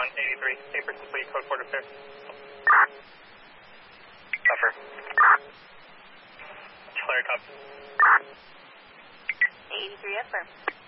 83, paper complete, code 4 to 5. Copper. Flare top. 83, affirm.